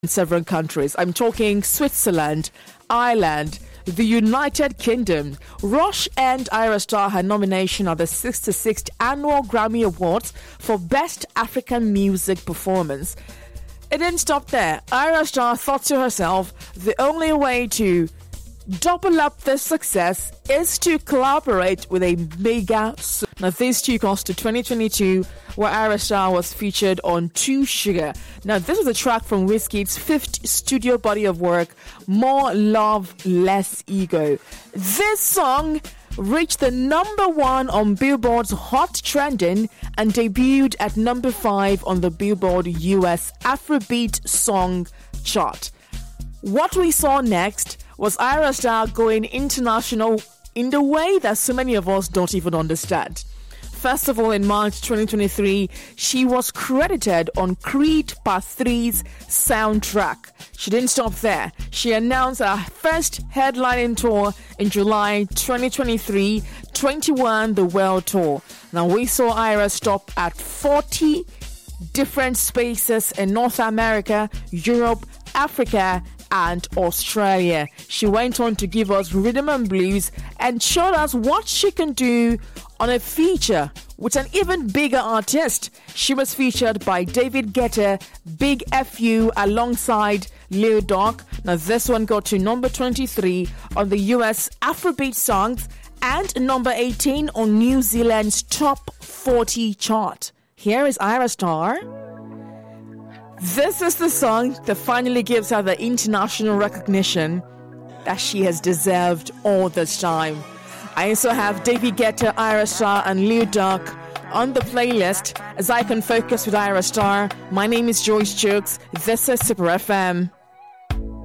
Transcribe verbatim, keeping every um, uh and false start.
in several countries. I'm talking Switzerland, Ireland, the United Kingdom. Rush and Ayra Starr her nomination at the sixty-sixth Annual Grammy Awards for Best African Music Performance. It didn't stop there. Ayra Starr thought to herself, the only way to double up this success is to collaborate with a mega super. Now this took us to twenty twenty-two, where Ayra Starr was featured on Two Sugar. Now this was a track from Wizkid's fifth studio body of work, More Love, Less Ego. This song reached the number one on Billboard's Hot Trending and debuted at number five on the Billboard U S Afrobeat Song Chart. What we saw next was Ayra Starr going international in the way that so many of us don't even understand. First of all, in March twenty twenty-three, she was credited on Creed Part three's soundtrack. She didn't stop there. She announced her first headlining tour in July twenty twenty-three, twenty-one The World Tour. Now, we saw Ayra stop at forty different spaces in North America, Europe, Africa, and Australia. She went on to give us rhythm and blues and showed us what she can do on a feature with an even bigger artist. She was featured by David Guetta, Big F U, alongside Lil Durk. Now this one got to number twenty-three on the U S Afrobeat songs and number eighteen on New Zealand's top forty chart. Here is Ayra Starr. This is the song that finally gives her the international recognition that she has deserved all this time. I also have David Guetta, Ayra Starr, and Lil Durk on the playlist as I can focus with Ayra Starr. My name is Joyce Chooks. This is Super F M.